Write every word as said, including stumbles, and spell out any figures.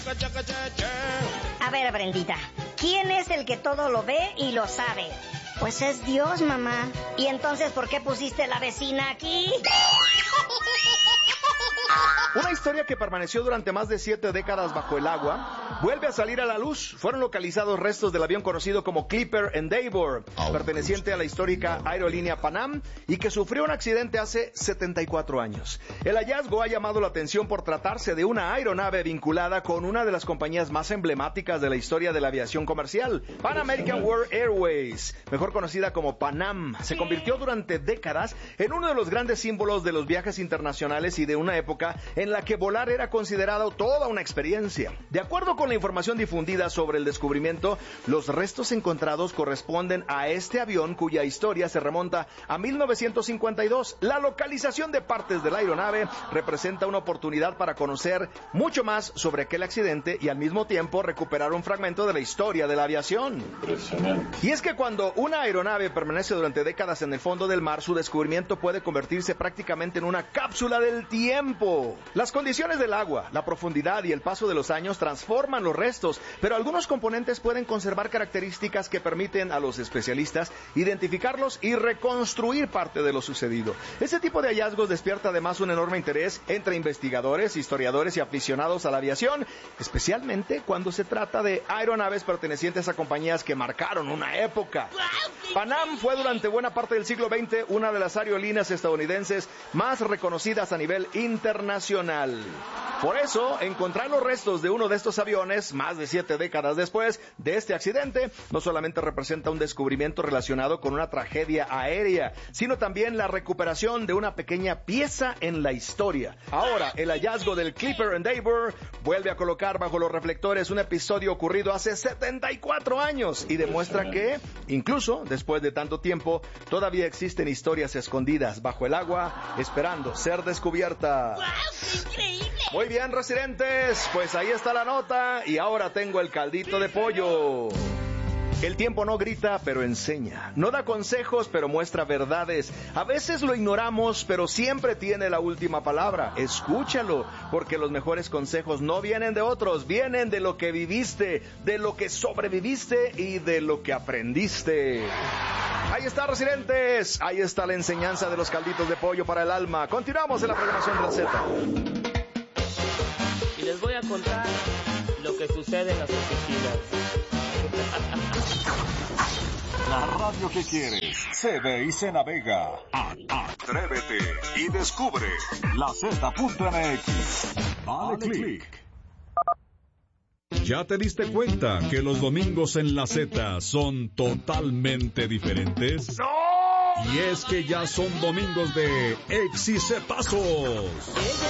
A ver, Brendita, ¿quién es el que todo lo ve y lo sabe? Pues es Dios, mamá. ¿Y entonces por qué pusiste la vecina aquí? Una historia que permaneció durante más de siete décadas bajo el agua vuelve a salir a la luz. Fueron localizados restos del avión conocido como Clipper Endeavour, perteneciente a la histórica aerolínea Pan Am y que sufrió un accidente hace setenta y cuatro años. El hallazgo ha llamado la atención por tratarse de una aeronave vinculada con una de las compañías más emblemáticas de la historia de la aviación comercial, Pan American World Airways, mejor conocida como Pan Am. Se convirtió durante décadas en uno de los grandes símbolos de los viajes internacionales y de una época en la que volar era considerado toda una experiencia. De acuerdo con la información difundida sobre el descubrimiento, los restos encontrados corresponden a este avión cuya historia se remonta a mil novecientos cincuenta y dos. La localización de partes de la aeronave representa una oportunidad para conocer mucho más sobre aquel accidente y al mismo tiempo recuperar un fragmento de la historia de la aviación. Impresionante. Y es que cuando una aeronave permanece durante décadas en el fondo del mar, su descubrimiento puede convertirse prácticamente en una cápsula del tiempo. Las condiciones del agua, la profundidad y el paso de los años transforman los restos, pero algunos componentes pueden conservar características que permiten a los especialistas identificarlos y reconstruir parte de lo sucedido. Este tipo de hallazgos despierta además un enorme interés entre investigadores, historiadores y aficionados a la aviación, especialmente cuando se trata de aeronaves pertenecientes a compañías que marcaron una época. Pan Am fue durante buena parte del siglo veinte una de las aerolíneas estadounidenses más reconocidas a nivel internacional. Por eso, encontrar los restos de uno de estos aviones, más de siete décadas después de este accidente, no solamente representa un descubrimiento relacionado con una tragedia aérea, sino también la recuperación de una pequeña pieza en la historia. Ahora, el hallazgo del Clipper Endeavour vuelve a colocar bajo los reflectores un episodio ocurrido hace setenta y cuatro años y demuestra que, incluso después de tanto tiempo, todavía existen historias escondidas bajo el agua, esperando ser descubiertas. ¡Wow! ¡Increíble! Muy bien, residentes, pues ahí está la nota y ahora tengo el caldito de pollo. El tiempo no grita, pero enseña. No da consejos, pero muestra verdades. A veces lo ignoramos, pero siempre tiene la última palabra. Escúchalo, porque los mejores consejos no vienen de otros, vienen de lo que viviste, de lo que sobreviviste y de lo que aprendiste. Ahí está, residentes. Ahí está la enseñanza de los calditos de pollo para el alma. Continuamos en la programación de la Z. Y les voy a contar lo que sucede en las oficinas. La radio que quieres se ve y se navega. Atrévete y descubre la Z punto M X. Dale click. ¿Ya te diste cuenta que los domingos en la Z son totalmente diferentes? ¡No! Y es que ya son domingos de exicetazos.